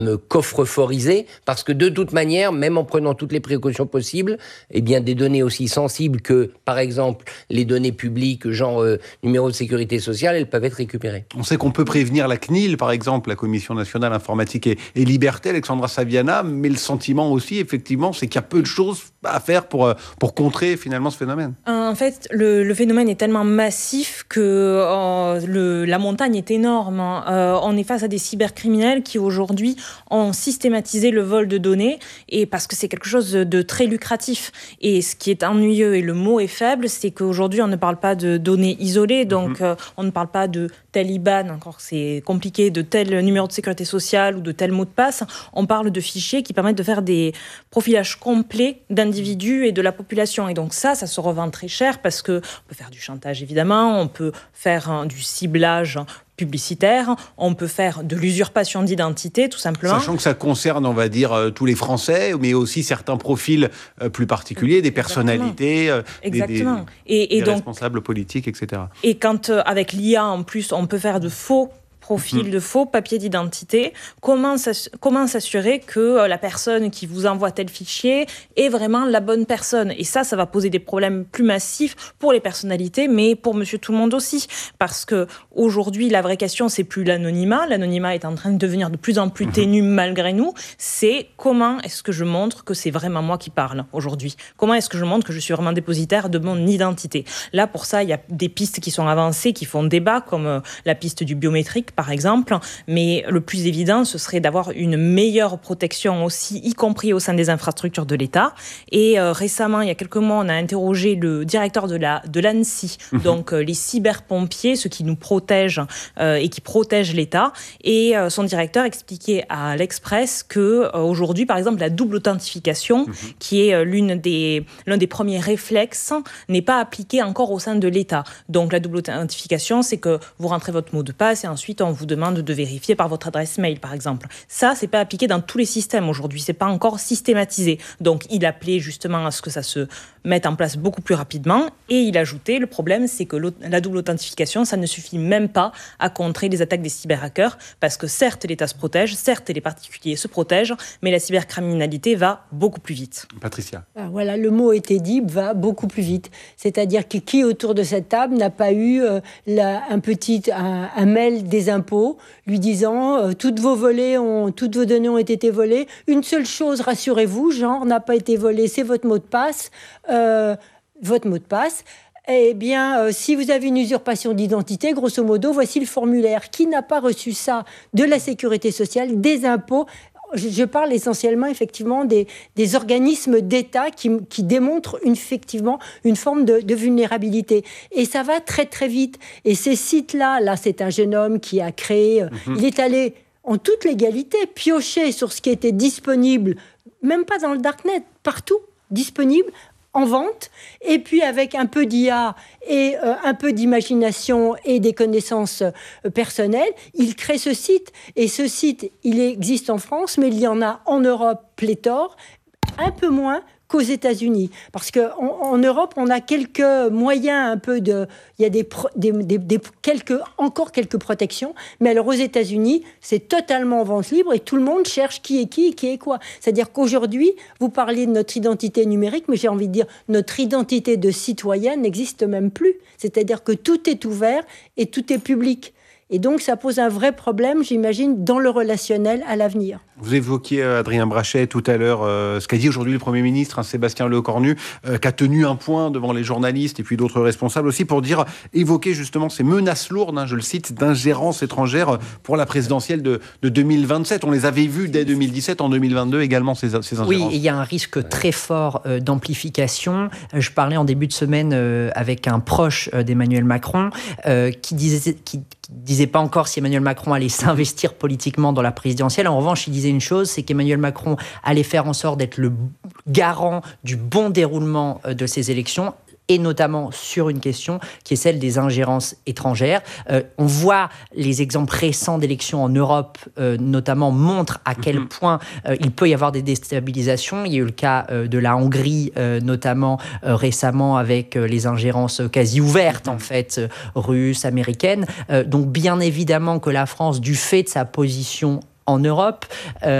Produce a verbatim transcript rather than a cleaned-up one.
coffre-forisé, parce que de toute manière, même en prenant toutes les précautions possibles, eh bien des données aussi sensibles que, par exemple, les données publiques, genre euh, numéro de sécurité sociale, elles peuvent être récupérées. On sait qu'on peut prévenir la C N I L, par exemple, la Commission nationale informatique et, et liberté, Alexandra Saviana, mais le sentiment aussi, effectivement, c'est qu'il y a peu de choses à faire pour, pour contrer finalement ce phénomène. En fait, le, le phénomène est tellement massif que euh, le, la montagne est énorme. Euh, on est face à des cybercriminels qui aujourd'hui ont systématisé le vol de données, et parce que c'est quelque chose de très lucratif. Et ce qui est ennuyeux, et le mot est faible, c'est qu'aujourd'hui on ne parle pas de données isolées, donc mmh. euh, on ne parle pas de tel I B A N, encore c'est compliqué, de tel numéro de sécurité sociale ou de tel mot de passe. On parle de fichiers qui permettent de faire des profilages complets d'individus et de la population. Et donc ça, ça se revend très cher parce qu'on peut faire du chantage évidemment, on peut faire hein, du ciblage publicitaire, on peut faire de l'usurpation d'identité, tout simplement. Sachant que ça concerne, on va dire, euh, tous les Français, mais aussi certains profils euh, plus particuliers, des personnalités, euh, Exactement. des, des, et, et des donc, responsables politiques, et cetera. Et quand, euh, avec l'I A, en plus, on peut faire de faux profil de faux papiers d'identité, comment, comment s'assurer que la personne qui vous envoie tel fichier est vraiment la bonne personne. Et ça, ça va poser des problèmes plus massifs pour les personnalités, mais pour monsieur tout le monde aussi. Parce qu'aujourd'hui, la vraie question, c'est plus l'anonymat. L'anonymat est en train de devenir de plus en plus ténu malgré nous. C'est comment est-ce que je montre que c'est vraiment moi qui parle aujourd'hui ? Comment est-ce que je montre que je suis vraiment dépositaire de mon identité ? Là, pour ça, il y a des pistes qui sont avancées, qui font débat, comme la piste du biométrique, par exemple, mais le plus évident, ce serait d'avoir une meilleure protection aussi, y compris au sein des infrastructures de l'État. Et euh, récemment, il y a quelques mois, on a interrogé le directeur de, la, de l'ANSSI, mmh. donc euh, les cyberpompiers, ceux qui nous protègent euh, et qui protègent l'État. Et euh, son directeur expliquait à l'Express qu'aujourd'hui, euh, par exemple, la double authentification, mmh. qui est euh, l'une des, l'un des premiers réflexes, n'est pas appliquée encore au sein de l'État. Donc la double authentification, c'est que vous rentrez votre mot de passe et ensuite on vous demande de vérifier par votre adresse mail, par exemple. Ça, c'est pas appliqué dans tous les systèmes aujourd'hui. C'est pas encore systématisé. Donc, il appelait justement à ce que ça se mette en place beaucoup plus rapidement. Et il ajoutait, le problème, c'est que la double authentification, ça ne suffit même pas à contrer les attaques des cyberhackers, parce que certes, l'État se protège, certes, les particuliers se protègent, mais la cybercriminalité va beaucoup plus vite. Patricia. Ah, voilà, le mot était dit, va beaucoup plus vite. C'est-à-dire que qui autour de cette table n'a pas eu euh, la, un petit un, un mail des impôts lui disant euh, toutes vos volées ont, toutes vos données ont été volées. Une seule chose, rassurez-vous, genre n'a pas été volé, c'est votre mot de passe, euh, votre mot de passe. Eh bien, euh, si vous avez une usurpation d'identité, grosso modo, voici le formulaire. Qui n'a pas reçu ça de la sécurité sociale, des impôts? Je parle essentiellement, effectivement, des, des organismes d'État qui, qui démontrent une, effectivement une forme de, de vulnérabilité. Et ça va très, très vite. Et ces sites-là, là, c'est un jeune homme qui a créé... Mm-hmm. Il est allé, en toute légalité, piocher sur ce qui était disponible, même pas dans le darknet, partout, disponible, en vente, et puis avec un peu d'I A et euh, un peu d'imagination et des connaissances euh, personnelles, il crée ce site. Et ce site, il existe en France, mais il y en a en Europe pléthore, un peu moins qu'aux États-Unis. Parce qu'en en Europe, on a quelques moyens un peu de... Il y a des, des, des, des, quelques, encore quelques protections, mais alors aux États-Unis, c'est totalement en vente libre et tout le monde cherche qui est qui et qui est quoi. C'est-à-dire qu'aujourd'hui, vous parlez de notre identité numérique, mais j'ai envie de dire notre identité de citoyen n'existe même plus. C'est-à-dire que tout est ouvert et tout est public. Et donc, ça pose un vrai problème, j'imagine, dans le relationnel à l'avenir. Vous évoquiez, euh, Adrien Brachet, tout à l'heure, euh, ce qu'a dit aujourd'hui le Premier ministre, hein, Sébastien Lecornu, euh, qui a tenu un point devant les journalistes et puis d'autres responsables aussi pour dire, évoquer justement ces menaces lourdes, hein, je le cite, d'ingérence étrangère pour la présidentielle de, de deux mille vingt-sept. On les avait vus dès deux mille dix-sept, en deux mille vingt-deux également, ces, ces ingérences. Oui, il y a un risque très fort euh, d'amplification. Je parlais en début de semaine euh, avec un proche euh, d'Emmanuel Macron euh, qui disait... Qui, disait pas encore si Emmanuel Macron allait s'investir politiquement dans la présidentielle. En revanche, il disait une chose, c'est qu'Emmanuel Macron allait faire en sorte d'être le garant du bon déroulement de ces élections, et notamment sur une question qui est celle des ingérences étrangères. Euh, on voit les exemples récents d'élections en Europe, euh, notamment, montrent à quel point euh, il peut y avoir des déstabilisations. Il y a eu le cas euh, de la Hongrie, euh, notamment euh, récemment, avec euh, les ingérences quasi ouvertes, en fait, euh, russes, américaines. Euh, donc, bien évidemment que la France, du fait de sa position en Europe. Euh,